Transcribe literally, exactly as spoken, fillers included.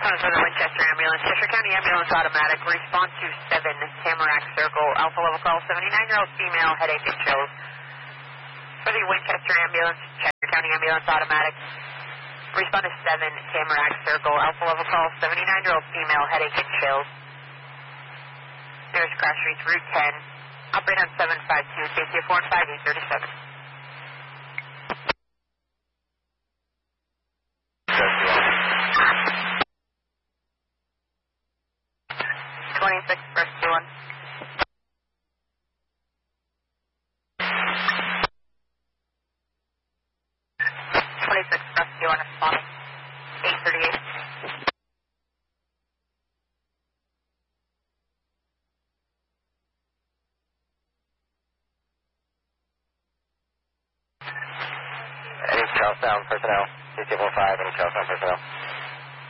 Response for the Winchester ambulance. Cheshire County ambulance automatic. Response to seven Tamarack Circle. Alpha level call. seventy-nine-year-old female. Headache and chills. For the Winchester ambulance. Cheshire County ambulance automatic. Respond to seven Tamarack Circle. Alpha level call. seventy-nine-year-old female. Headache and chills. Nearest crash reach Route ten. Operate on seven five two. Safety of four and five eight thirty-seven. twenty-six, rescue one. twenty-six, rescue one, responding. eight thirty-eight. Any Charlestown personnel? six four five, any Charlestown personnel?